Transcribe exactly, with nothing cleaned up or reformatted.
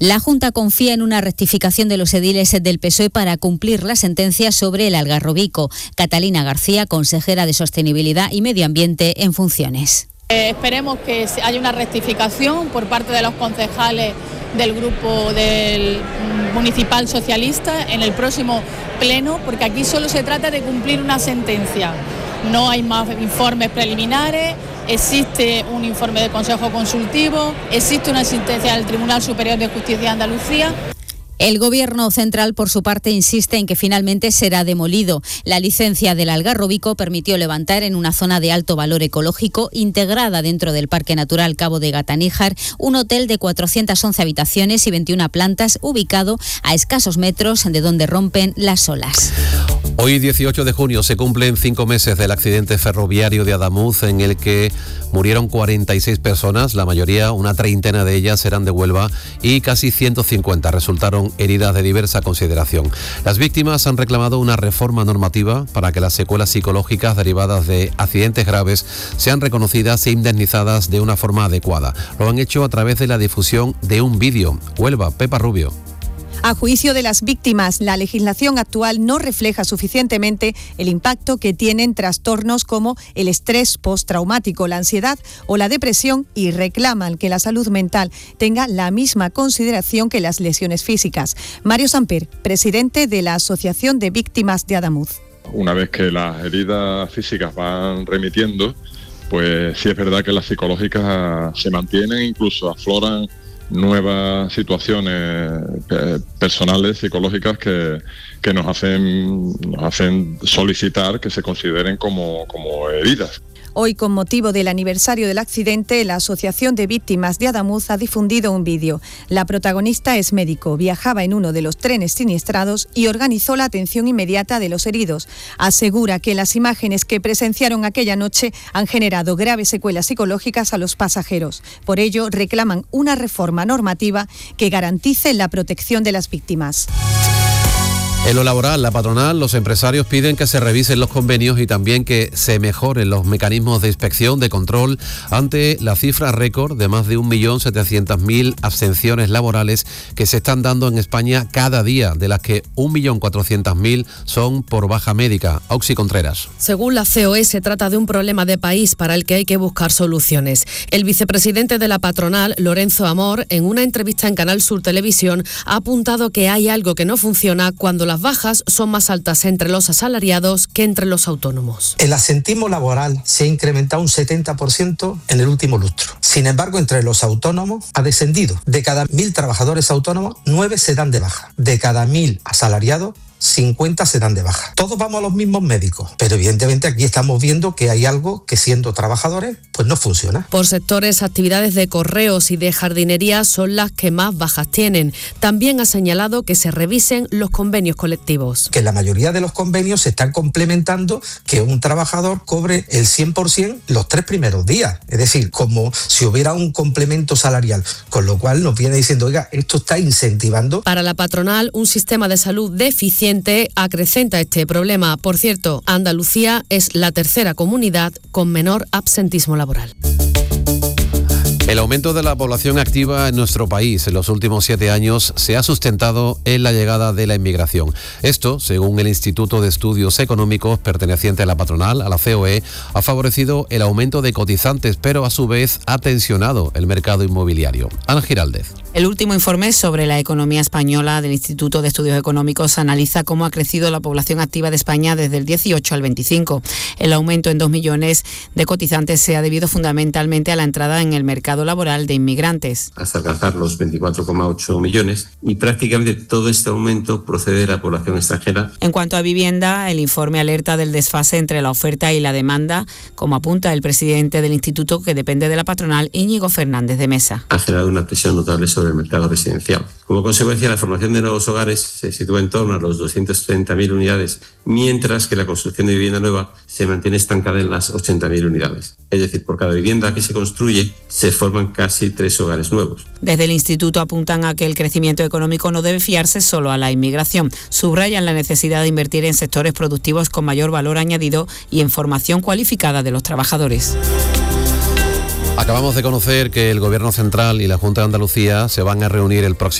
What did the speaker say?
La Junta confía en una rectificación de los ediles del P S O E para cumplir la sentencia sobre el Algarrobico. Catalina García, consejera de Sostenibilidad y Medio Ambiente en funciones. Eh, esperemos que haya una rectificación por parte de los concejales del grupo del municipal socialista en el próximo pleno, porque aquí solo se trata de cumplir una sentencia. No hay más informes preliminares, existe un informe del Consejo Consultivo, existe una sentencia del Tribunal Superior de Justicia de Andalucía. El Gobierno central, por su parte, insiste en que finalmente será demolido. La licencia del Algarrobico permitió levantar en una zona de alto valor ecológico, integrada dentro del Parque Natural Cabo de Gata-Níjar, un hotel de cuatrocientas once habitaciones y veintiuna plantas, ubicado a escasos metros de donde rompen las olas. Hoy, dieciocho de junio, se cumplen cinco meses del accidente ferroviario de Adamuz, en el que murieron cuarenta y seis personas, la mayoría, una treintena de ellas, eran de Huelva, y casi ciento cincuenta resultaron heridas de diversa consideración. Las víctimas han reclamado una reforma normativa para que las secuelas psicológicas derivadas de accidentes graves sean reconocidas e indemnizadas de una forma adecuada. Lo han hecho a través de la difusión de un vídeo. Huelva, Pepa Rubio. A juicio de las víctimas, la legislación actual no refleja suficientemente el impacto que tienen trastornos como el estrés postraumático, la ansiedad o la depresión, y reclaman que la salud mental tenga la misma consideración que las lesiones físicas. Mario Samper, presidente de la Asociación de Víctimas de Adamuz. Una vez que las heridas físicas van remitiendo, pues sí es verdad que las psicológicas se mantienen, incluso afloran nuevas situaciones personales, psicológicas, que, que nos hacen, nos hacen solicitar que se consideren como, como heridas. Hoy, con motivo del aniversario del accidente, la Asociación de Víctimas de Adamuz ha difundido un vídeo. La protagonista es médico, viajaba en uno de los trenes siniestrados y organizó la atención inmediata de los heridos. Asegura que las imágenes que presenciaron aquella noche han generado graves secuelas psicológicas a los pasajeros. Por ello, reclaman una reforma normativa que garantice la protección de las víctimas. En lo laboral, la patronal, los empresarios piden que se revisen los convenios y también que se mejoren los mecanismos de inspección, de control, ante la cifra récord de más de un millón setecientos mil abstenciones laborales que se están dando en España cada día, de las que un millón cuatrocientos mil son por baja médica. Auxi Contreras. Según la C O E, se trata de un problema de país para el que hay que buscar soluciones. El vicepresidente de la patronal, Lorenzo Amor, en una entrevista en Canal Sur Televisión, ha apuntado que hay algo que no funciona cuando las bajas son más altas entre los asalariados que entre los autónomos. El absentismo laboral se ha incrementado un setenta por ciento en el último lustro. Sin embargo, entre los autónomos ha descendido. De cada mil trabajadores autónomos, nueve se dan de baja. De cada mil asalariados, cincuenta se dan de baja. Todos vamos a los mismos médicos, pero evidentemente aquí estamos viendo que hay algo que, siendo trabajadores, pues no funciona. Por sectores, actividades de correos y de jardinería son las que más bajas tienen. También ha señalado que se revisen los convenios colectivos. Que la mayoría de los convenios se están complementando que un trabajador cobre el cien por ciento los tres primeros días. Es decir, como si hubiera un complemento salarial, con lo cual nos viene diciendo, oiga, esto está incentivando. Para la patronal, un sistema de salud deficiente acrecenta este problema. Por cierto, Andalucía es la tercera comunidad con menor absentismo laboral. El aumento de la población activa en nuestro país en los últimos siete años se ha sustentado en la llegada de la inmigración. Esto, según el Instituto de Estudios Económicos perteneciente a la patronal, a la C O E, ha favorecido el aumento de cotizantes, pero a su vez ha tensionado el mercado inmobiliario. Ana Giraldez. El último informe sobre la economía española del Instituto de Estudios Económicos analiza cómo ha crecido la población activa de España desde el dieciocho al veinticinco. El aumento en dos millones de cotizantes se ha debido fundamentalmente a la entrada en el mercado laboral de inmigrantes. Hasta alcanzar los veinticuatro coma ocho millones, y prácticamente todo este aumento procede de la población extranjera. En cuanto a vivienda, el informe alerta del desfase entre la oferta y la demanda, como apunta el presidente del instituto, que depende de la patronal, Íñigo Fernández de Mesa. Ha generado una presión notable sobre el mercado residencial. Como consecuencia, la formación de nuevos hogares se sitúa en torno a los doscientas treinta mil unidades, mientras que la construcción de vivienda nueva se mantiene estancada en las ochenta mil unidades. Es decir, por cada vivienda que se construye, se forman casi tres hogares nuevos. Desde el instituto apuntan a que el crecimiento económico no debe fiarse solo a la inmigración. Subrayan la necesidad de invertir en sectores productivos con mayor valor añadido y en formación cualificada de los trabajadores. Acabamos de conocer que el Gobierno Central y la Junta de Andalucía se van a reunir el próximo